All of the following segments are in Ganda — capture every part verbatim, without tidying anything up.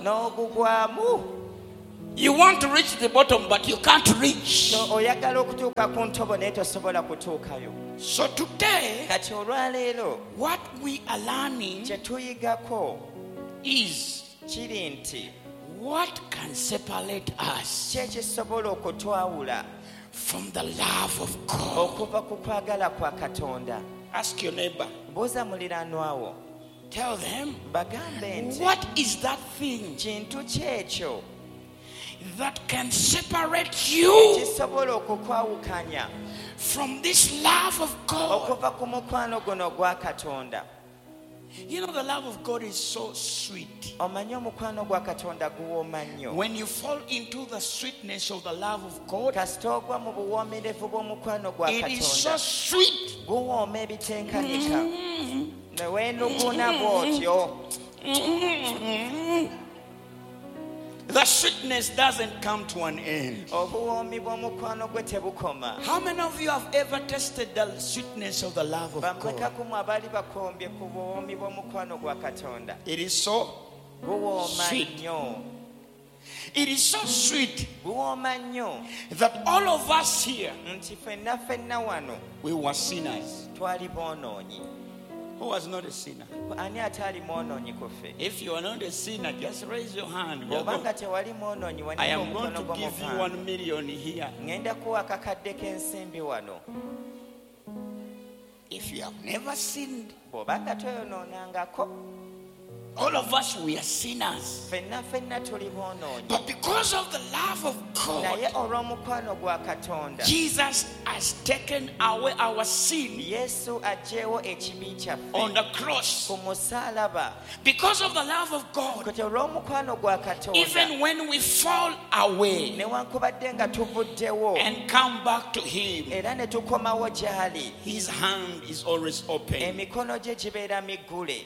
n'ogugwamu. You want to reach the bottom, but you can't reach. No, oyagala okutuuka ku ntobo naye tosobola kutuukayo. So today, Kati olwaleero what we are learning kye tuyigako is kiri nti what can separate us ki ekisobola okutwawula from the love of God. okuva ku kwagala kwa Katonda. Ask your neighbor. Buuza muliraanwawo. Tell them, Bagambe nti what is that thing kintu ki ekyo that can separate you kisobola okukwawukanya from this love of God? okuva ku mukwano guno gwa Katonda. You know, the love of God is so sweet. Omanyi omukwano gwa Katonda guwooma nnyo. When you fall into the sweetness of the love of God, kasita ogwa mu buwoomerevu bw'omukwano gwa it is so Katonda sweet. guwooma ebitenkanika ne weenuguna bw'otyo. The sweetness doesn't come to an end. Obuwoomi bw'omukwano gwe tebukoma. How many of you have ever tasted the sweetness of the love of bameka God? kumu abaali bakombye ku buwoomi bw'omukwano gwa Katonda. It is so Guwooma sweet. nnyo. It is so sweet Guwooma nnyo that all of us here, nti ffenna ffenna wano we were sinners. twali boonoonyi. Who was not a sinner? Ani ataali mwonoonyi ku ffe? If you are not a sinner, just raise your hand. We are Obanga going- tewali mwonoonyi I wanika am going omukono to gwo mu give you panga. one million here. Ngenda kuwa akakadde k'ensimbi wano. If you have never sinned, Bw'obanga toyonoonangako. all of us, we are sinners. Ffenna ffenna tuli boonoonyi. But because of the love of Naye God, olw'omukwano gwa Katonda, Jesus has taken away our sin Yesu aggyeewo ekibi on kyaffe the cross. ku musaalaba. Because of the love of God, Kati olw'omukwano gwa Katonda, even when we fall away newankubadde nga tuvuddewo and come back to Him, era ne tukomawo gy'ali, His hand is always open. emikono gye gibeera miggule.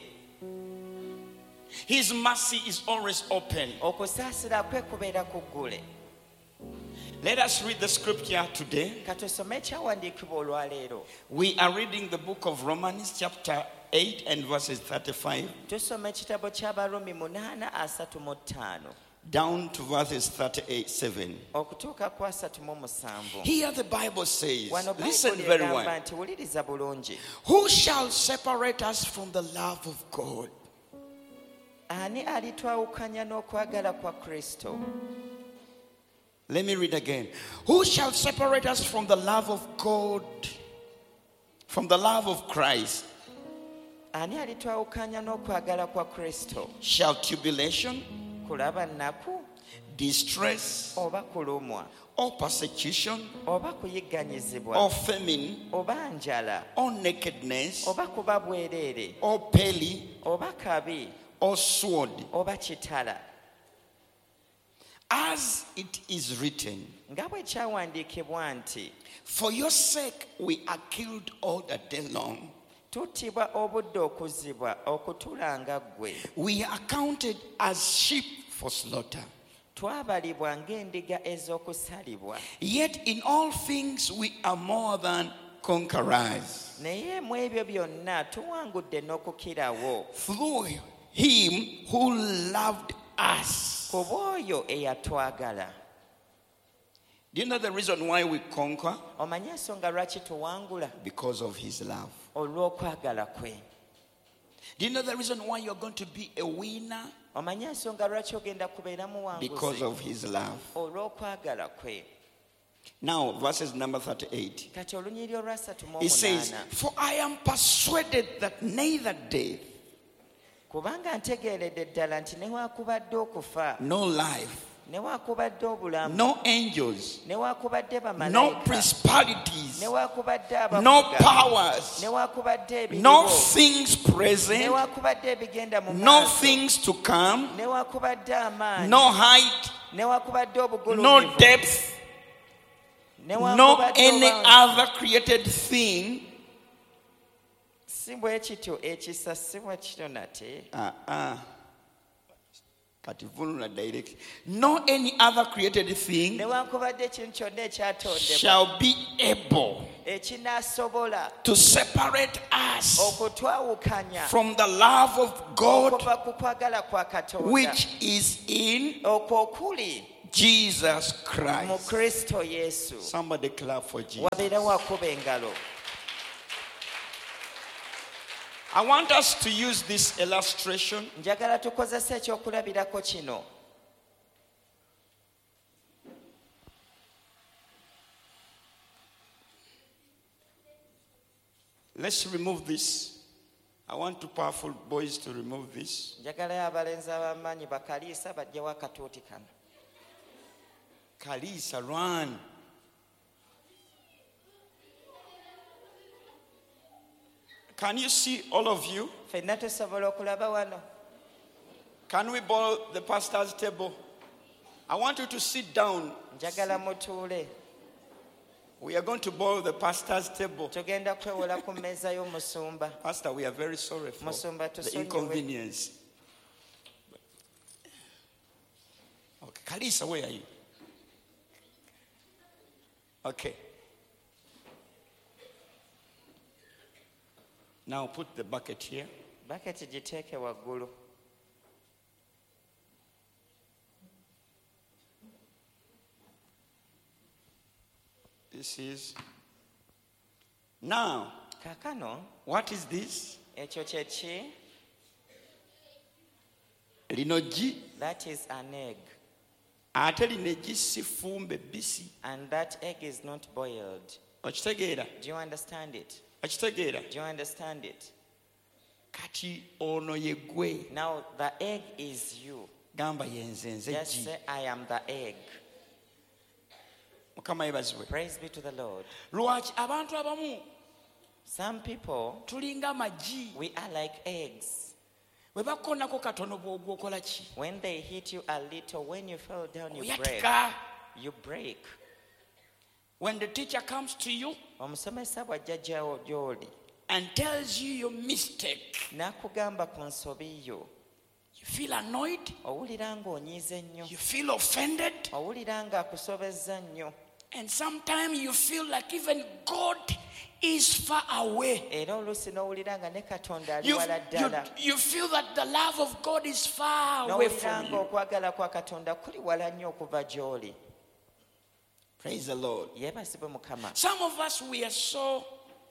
His mercy is always open. Okusaasira kwe kubeera kuggule. Let us read the scripture today. Katusome ekyawandiikibwa olwaleero. We are reading the book of Romans chapter eight and verses thirty-five Tusoma ekitabo ky'Abarumi munaana asatu mu ttaano down to verses thirty-eight, seven. okutuuka ku asatu mu musanvu. Here the Bible says, Wano listen Bayibuli very egamba well. nti wuliriza bulungi. Who shall separate us from the love of God? Ani alitwawukanya n'okwagala kwa Kristo? Let me read again. Who shall separate us from the love of God, from the love of Christ? Ani alitwawukanya n'okwagala kwa Kristo? Shall tribulation, Kulaba nnaku distress, oba kulumwa or persecution, oba kuyigganyizibwa or famine, oba njala or nakedness, oba kuba bwereere or peril, oba kabi or sword? oba kitala. As it is written, Nga bwe kyawandiikibwa nti for your sake we are killed all the day long. tuttibwa obudde okuzibwa okutulanga ggwe. We are counted as sheep for slaughter. Twabalibwa ng'endiga ez'okusalibwa. Yet in all things we are more than conquerors Naye mu ebyo byonna tuwangudde n'okukirawo through him who loved us. ku bw'oyo eyatwagala. Do you know the reason why we conquer? Omanyi ensonga lwaki tuwangula? Because of his love. Olw'okwagala kwe. Do you know the reason why you're going to be a winner? Omanyi ensonga lwaki ogenda kubeera Because muwanguzi? of his love. Olw'okwagala kwe. Now, verses number thirty-eight. Kati olunyiri olwasatu mu It says, omunaana. for I am persuaded that neither death, Kubanga ntegeeredde ddala nti newaakubadde okufa, no life, newaakubadde obulamu, no angels, newaakubadde no bamalayika, principalities, newaakubadde no abafuga, powers, newaakubadde no ebiriwo, things present, newaakubadde ebigenda mu no maaso, things to come, newaakubadde amaanyi, no height, newaakubadde no obugulumivu, depth, no newaakubadde any oba- other created thing. si bwe kityo ekisa si bwe kityo nate. Uh-uh. kati vunula direct. No any other created thing newankubadde ekintu kyonna ekyatondebwa shall be able ekinaasobola to separate us okutwawukanya from the love of God okuva ku kwagala kwa Katonda which is in okwo okuli Jesus mu Christ. Kristo Yesu. Somebody clap for Jesus. Wabeerawo akuba engalo. I want us to use this illustration Njagala tukozese ekyokulabirako kino. Let's remove this. I want two powerful boys to remove this. Njagalayo abalenzi ab'amaanyi bakaliisa bajjewo akatuuti kano. Kalisa, run. Can you see all of you? Ffenna tusobola okulaba wano. Can we borrow the pastor's table? I want you to sit down. Njagala mutuule. We are going to borrow the pastor's table. Tugenda kwewola ku mmeeza y'omusumba. Pastor, we are very sorry for Musumba, the tusonyiwe. inconvenience. Okay, Kalisa, where are you? Okay. Now put the bucket here. Baketi giteeke waggulu. This is. Now, Kaakano, what is this? ekyo kye ki? Linogi. That is an egg. Ate linogi si fumbe bisi. And that egg is not boiled. Okitegeera? Do you understand it? Okitegeera? Do you understand it? Kati ono ye gwe. Now the egg is you. Gamba yenze nze Just gi. say, I am the egg. Mukama yebazibwe. Praise be to the Lord. Lwaki abantu abamu Some people, tulinga magi. we are like eggs. Bwe bakonako katono bw'ogwa okola ki? When they hit you a little, when you fall down, you break. Oyatika. You break. When the teacher comes to you Omusomesa bw'ajja gy'awo gy'oli and tells you your mistake, n'akugamba ku nsobi yo, you feel annoyed, owulira ng'onyiize nnyo, you feel offended, owulira ng'akusobezza nnyo, and sometimes you feel like even God is far away. era oluusi n'owulira nga ne Katonda ali You, wala you, ddala, you feel that the love of God is far away n'owulira from you. ng'okwagala kwa Katonda kuli wala nnyo okuva gy'oli. Praise the Lord. Yeebazibwe Mukama. Some of us, we are so,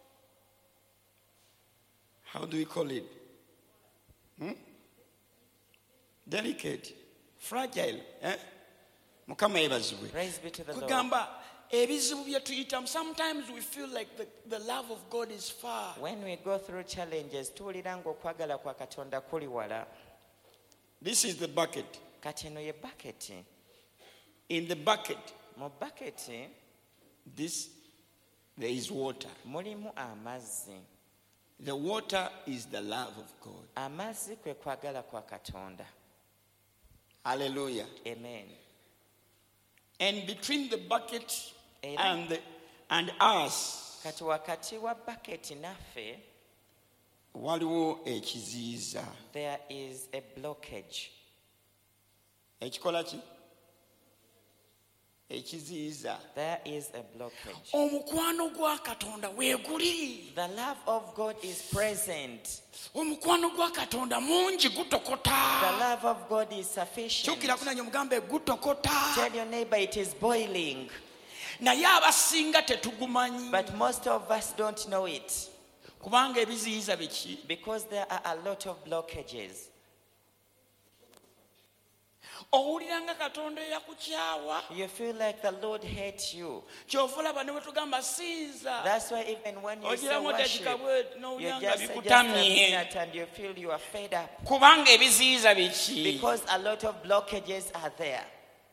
how do we call it? Hmm? Delicate, fragile. Eh? Mukama yebazibwe. Praise be to the Lord. Kugamba ebizibu bye tuyitamu, sometimes we feel like the, the love of God is far. When we go through challenges, tuwulira ng'okwagala kwa Katonda kuli wala. This is the bucket. Kati eno ye baketi. In the bucket, Mu baketi this there is water. mulimu amazzi. The water is the love of God. Amazzi kwe kwagala kwa Katonda. Hallelujah. Amen. And between the bucket Amen. and the, and us, Kati wakati wa baketi naffe, waliwo ekiziyiza. there is a blockage. Ekikola ki? Ekiziyiza. There is a blockage. Omukwano gwa Katonda weeguli. The love of God is present. Omukwano gwa Katonda mungi The gutokota. love of God is sufficient. Kyukira kunanya mugambe gutokota. Tell your neighbor it is boiling. Naye abasinga tetugumanyi. But most of us don't know it. Kubanga ebiziyiza biki? Because there are a lot of blockages. Owulira nga Katonda yakukyawa. You feel like the Lord hates you. Kyova olaba ne bwe tugamba sinza. That's why even when you say Ogiramu worship, otegeka bwe you n'owulira nga just say just a bikutamye. minute and you feel you are fed up. Kubanga ebiziyiza biki? Because a lot of blockages are there.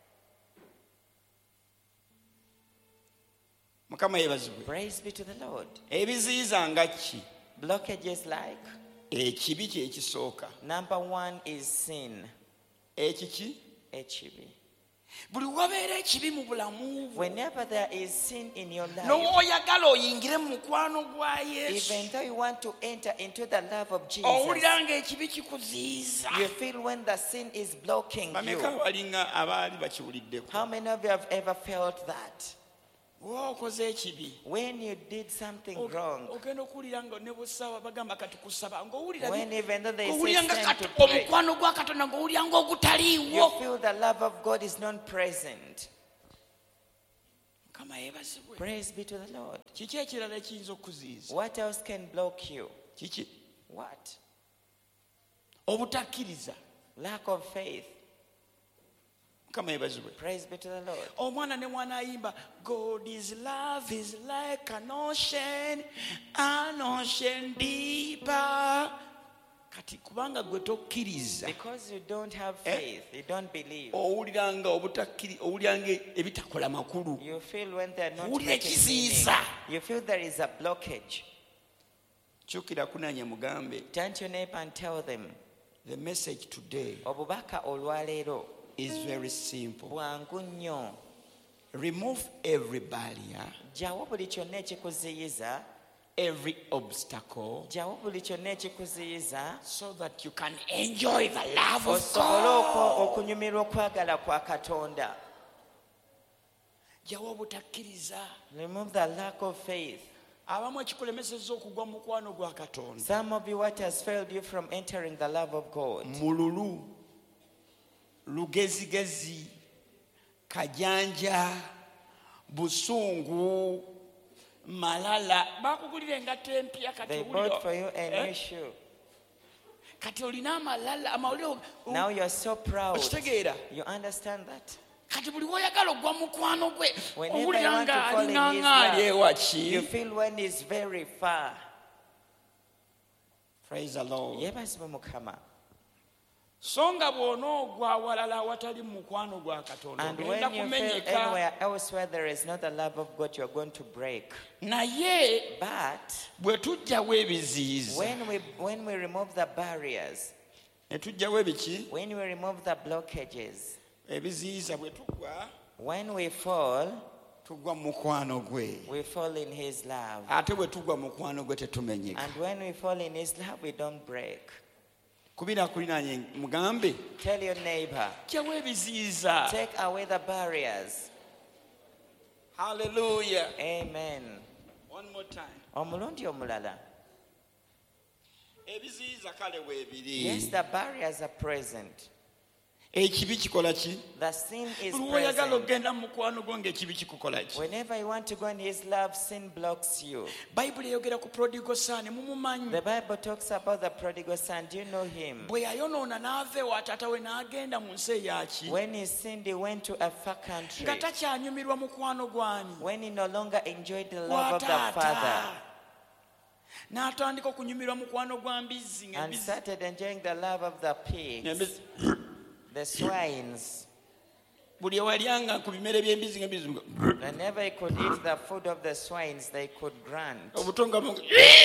Mukama yebazibwe. Praise be to the Lord. Ebiziyiza nga ki? Blockages like, Ekibi kye kisooka. number one is sin. Ekiki? Echibi. buli wabeera ekibi mu bulamu bwo Whenever there is sin in your life, n'oyagala oyingire mu mukwano gwa Yesu even though you want to enter into the love of Jesus, owulira ng'ekibi kikuziyiza. you feel when the sin is blocking bameka you. balinga abaali bakiwuliddeko How many of you have ever felt that? wa okoze ekibi When you did something wrong, ogenda okuwulira nga ne busaba bagamba kati kusaba ng'owulira when even though they owulira say nga stand to kati pray, omukwano gwa Katonda ng'owulira you ng'ogutaliiwo. feel the love of God is not present. Mukama yeebazibwe. Praise be to the Lord. Kiki ekirala ekiyinza okuziyiza? What else can block you? Kiki? What? Obutakkiriza. Lack of faith. Mukama yeebazibwe. Praise be to the Lord. Omwana ne mwana ayimba, God is love is like an ocean, an ocean deeper. Kati kubanga gwe tokkiriza Because you don't have faith, you don't believe. owulira nga obutakkiri owulira nga ebitakola makulu. You feel when they're not Owulira making meaning. ekiziyiza. You feel there is a blockage. Kyukira kunanya mugambe, Turn to your neighbor and tell them, the message today obubaka olwaleero is very simple. bwangu nnyo. Remove every barrier, Gyawo buli kyonna ekikuziyiza, every obstacle, gyawo buli kyonna ekikuziyiza, so that you can enjoy the love of osobole okwo- God. okunyumirwa okwagala kwa Katonda. Jawa obutakkiriza. Remove the lack of faith. Abamu ekikulemesezza okugwa mu mukwano gwa Katonda. Some of you, what has failed you from entering the love of God? Mululu, lugezigezi, kajanja, busungu, malala. Bakugulira engatto empya kati They owulira- bought for you a Eh? new shoe. Kati olina amalala amawulire Now you're so proud. okitegeera. You understand that? Kati buli woyagala ogwa mukwano gwe Whenever you owulira want to nga fall in alina his ngaali love, ewaki. you feel when he's very far. Praise the Lord. Yebazibwe Mukama. So nga bw'onoogwa awalala awatali mu mukwano gwa Katonda And ogenda when you feel kumenyeka. anywhere else where there is not the love of God, you're going to break. Naye But bwe tujjawo ebiziyiza when we when we remove the barriers, ne tujjawo ebiki when we remove the blockages, ebiziyiza bwe tugwa when we fall, tugwa mu mukwano gwe we fall in his love. ate bwe tugwa mu mukwano gwe tetumenyeka. And when we fall in his love, we don't break. Kubira akulinaanye mugambe Tell your neighbor, jjawo ebiziyiza. take away the barriers. Hallelujah. Amen. One more time. Omulundi omulala. Ebiziyiza kale weebiri. Yes, the barriers are present. Ekibi kikola ki? The sin is Buli woyagala present. okgenda mu mukwano gwo ng'ekibi kikukola ki? Whenever you want to go in his love, sin blocks you. Bayibuli eyogera ku prodigal son mumumanyi. The Bible talks about the prodigal son. Do you know him? Bwe yayonoona n'ava ewa taata we n'agenda mu nsi eyaki. When he sinned, he went to a far country. Nga takyanyumirwa mukwano gwani. When he no longer enjoyed the love of the Gwa Father taata. N'atandika okunyumirwa mukwano gwa mbizzi. and started enjoying the love of the pigs, Ng'embizzi- the swines. buli ewalyanga ku bimere by'embizzi ng'embizzi nga- Whenever he could eat the food of the swines, they could grunt. obuto nga bu-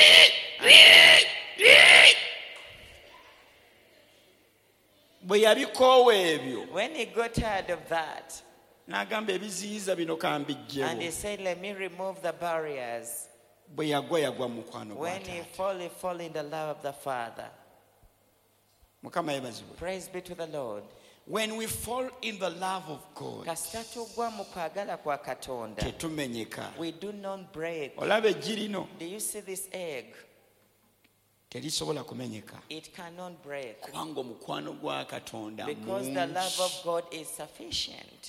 bwe yabikoowa ebyo When he got tired of that, n'agamba ebiziyiza bino and he kambijjewo. said, let me remove the barriers. Bwe yagwa yagwa mu mukwano gwa When he taata. fall, he fall in the love of the Father. Mukama yeebazibwe. Praise be to the Lord. When we fall in the love of God, Kasita tugwa mu kwagala kwa Katonda, tetumenyeka. we do not break. Olaba eggi lino Do you see this egg? terisobola kumenyeka It cannot break kubanga omukwano gwa Katonda because the love of God is sufficient.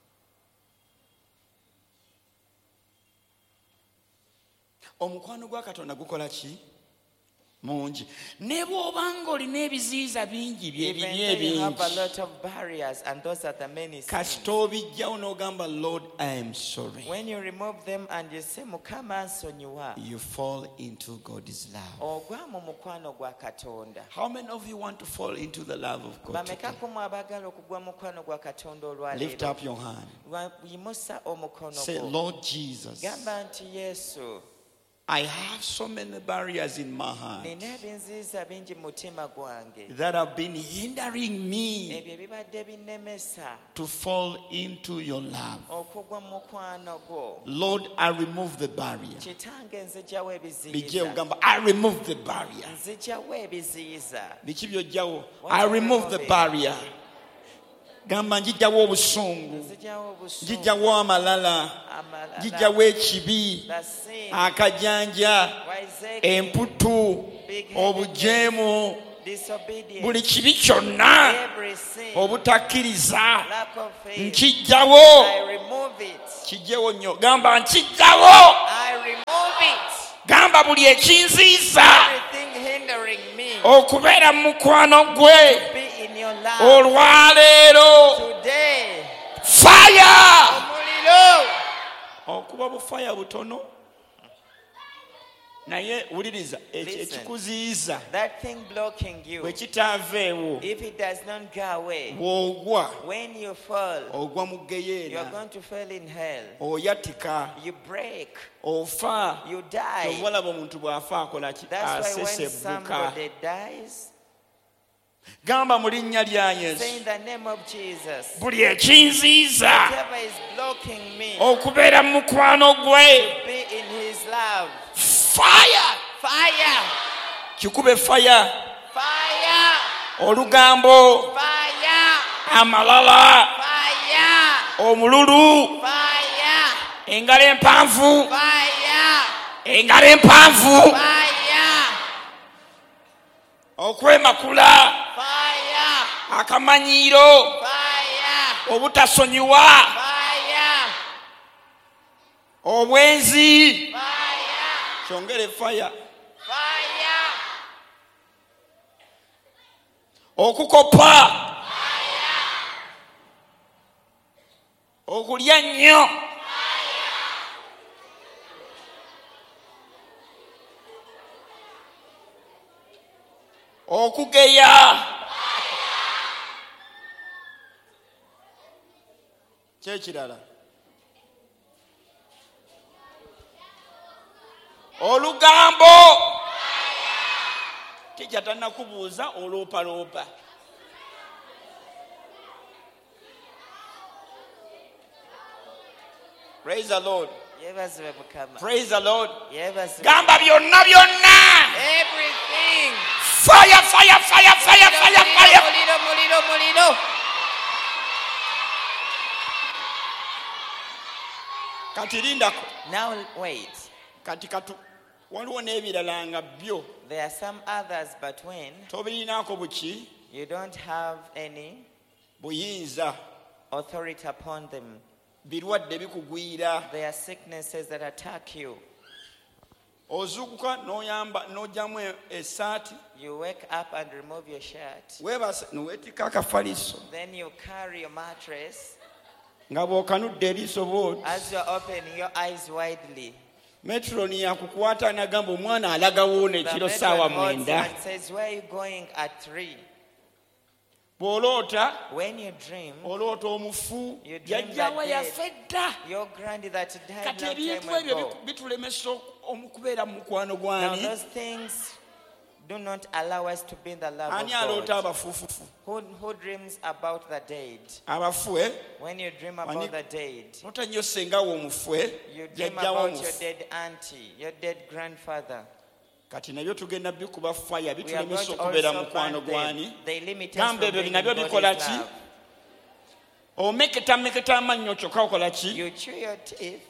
omukwano gwa Katonda gukola ki? Mungi. Ne bw'oba ng'olina ebiziyiza bingi bye Even biri though you have a ebingi, lot of barriers, and those are the many kasita sins. obijjawo n'ogamba Lord I am sorry, When you remove them and you say, Mukama nsonyiwa, you fall into God's love. ogwa mu mukwano gwa Katonda. How many of you want to fall into the love of God today? Bameka kumu abagala okugwa mu mukwano gwa Katonda Lift olwaleero? up your hand. Wa- yimusa omukono Say, gwo. Lord Jesus, Gamba nti Yesu, I have so many barriers in my heart nina ebinziiza bingi mu mutima gwange that have been hindering me ebyo ebibadde binnemesa to fall into your love. okugwa mu mukwano gwo. Lord, I remove the barrier. Kitange nzigyawo Bijje ebiziyiza ogamba, I remove the barrier. nzigyawo ebiziyiza Biki byojjawo? I remove the barrier. Gamba njijjawo obusungu, nzigyawo obusungu, njijjawo amalala, amalala, njijjawo ekibi, the sin, akajanja, wiseacre, emputu, obujeemu, disobedience, buli kibi kyonna every sin, obutakkiriza lack of faith. nkijjawo. I remove it. Kijjewo nnyo. Gamba nkijjawo. I remove it. Gamba buli ekinziiza Everything hindering me okubeera mu mukwano gwe be in your love. olwaleero. Today, Fire! omuliro. Okuba bufaya butono naye wuliriza ekyo Listen. ekikuziyiza That thing blocking you, bwe kitaaveewo if it does not go away, bw'ogwa when you fall, ogwa mu you are geyeena, going to fall in hell. oyatika, You break, ofa. you die. Obalaba omuntu bw'afa akola ki? That's why when Asesebbuka. somebody dies, Gamba mu linnya lya say Yesu in the name of Jesus, buli ekinziiza whatever is blocking me okubeera mu mukwano gwe. be in his love. Fire! Fire! Kikube fire. Fire! Olugambo, Fire! amalala, Fire! omululu, Fire! engalo empanvu, Fire! engalo empanvu, Fire! okwemakula, Fire! akamanyiiro, Fire! obutasonyiwa, Fire! obwenzi. Fire! Kyongere fire. Fire! Okukopa, okulya nnyo, okugeya, kyekirala, olugambo tijja tannakubuuza oloopaloopa. Praise the Lord. Yebazibwe Mukama. Praise the Lord. Yebazibwe. Gamba byonna byonna. Everything. Fire, fire, fire, fire, fire, fire. Muliro, muliro, muliro. Kati lindako. Now wait. Kati katu waliwo n'ebirala nga byo There are some others, but when tobirinaako buki you don't have any buyinza, authority upon them, birwadde bikugwira, there are sicknesses that attack you. ozuukuka n'oyamba n'ogyamu essaati, You wake up and remove your shirt. weebase n'oweetika akafaliso Then you carry your mattress. nga bw'okanudde eriiso bw'oti. As you are opening your eyes widely, Metroni yakukwata n'agamba omwana alagawo the n'ekiro ssaawa matron holds mwenda. and says, "Where are you going at three?" Bw'oloota When you dream, oloota omufu You dream yajjawa that dead. yafe dda. your granny that died Kati long ebintu time ebyo ago. biku- bitulemesa okubeera mu mukwano Now gwani. those things do not allow us to be in the love Ani of aloota God. abafuufufu? Who, who dreams about the dead? Abafu, eh? When you dream about Ani- the dead, Loota nnyo sengawo omufu, eh? you dream Jjajjawo about your omufu. dead auntie, your dead grandfather. Kati nabyo tugenda bikuba faya We are going bitulemesa to okubeera mu also mukwano burn them. gwani. They limit us Gamba from ebyo being nabyo in bikola God's ki? love. Omeketa meketa amannyo kyokka okola ki? You chew your teeth.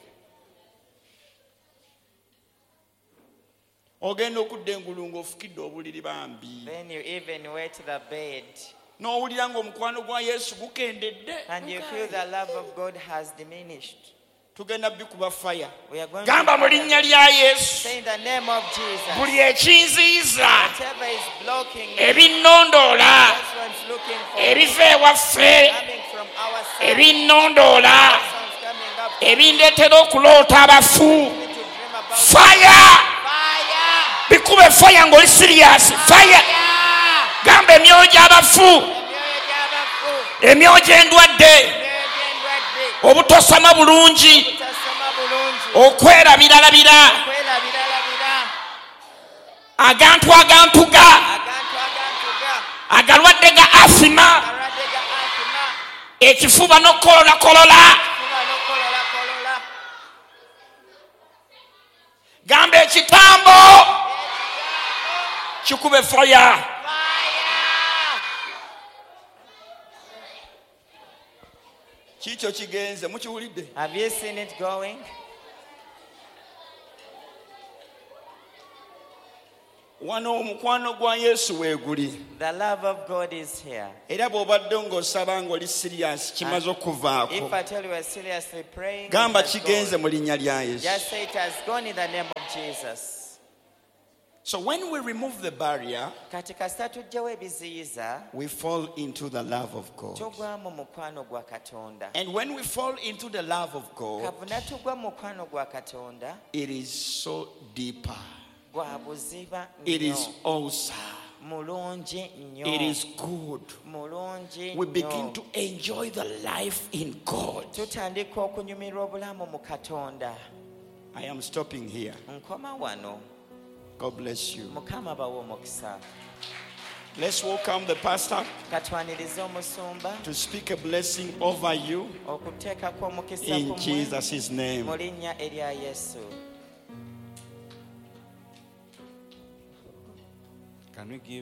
Ogenda okudda engulu ng'ofukidde obuliri bambi. Then you even wet the bed. N'owulira ng'omukwano gwa Yesu gukendedde. And you feel the love of God has diminished. Tugenda bikuba faya. We are going Gamba mu to linnya lya Yesu. say in the name of Jesus. Buli ekinziiza, Whatever is blocking me, ebinnondoola, this one's looking for ebiva ewaffe, coming from our side. ebinnondoola, This one's coming up ebindeetera okuloota abafu. to dream about Fire! fire. Bikube fire ng'oli serious. Fire! Fire. Gamba emyoyo gy'abafu, Emyoyo gy'abafu, emyoyo gy'endwadde, emyoyo gy'endwadde, obutosama bulungi, obutasoma bulungi, okwerabiralabira, okwerabiralabira, agantu agantuga agantu agantuga agalwadde ga asima abalwadde ga asima ekifuba n'okukolola kolola kuba n'okukolola kolola gamba ekitambo kikube foya fire. kikyo kigenze mukiwulidde Have you seen it going? wano omukwano gwa yesu weeguli The love of God is here. era bw'obadde ng'osaba ng'oli siriyasi kimaze If okuvaako I tell you we're seriously praying, it gamba has kigenze gone. mu linnya lya yesu. Just say it has gone in the name of Jesus. So when we remove the barrier, Kati kasita tuggyewo ebiziyiza, we fall into the love of God. tugwa mu mukwano gwa Katonda. And when we fall into the love of God, Kavuna tugwa mu mukwano gwa Katonda, it is so deeper. gwa buziba It is nnyo, awesome. mulungi nnyo, It is good. mulungi We begin nnyo. to enjoy the life in God. Tutandika okunyumirwa obulamu mu Katonda. I am stopping here. Nkoma wano. God bless you. Mukama bawe omukisa. Let's welcome the pastor Katwanirize omusumba to speak a blessing over you okuteekako omukisa in ku mmwe Jesus' name. mu linnya erya Yesu. Can we give